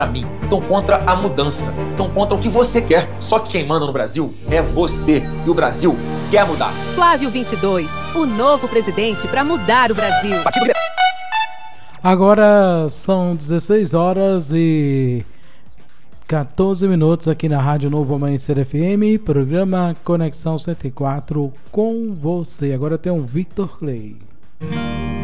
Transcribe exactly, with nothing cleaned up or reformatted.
mim, estão contra a mudança, estão contra o que você quer. Só que quem manda no Brasil é você, e o Brasil quer mudar. Flávio vinte e dois, o novo presidente para mudar o Brasil. Agora são dezesseis horas e quatorze minutos aqui na Rádio Novo Amanhecer F M, programa Conexão cento e quatro com você. Agora tem um Victor Clay.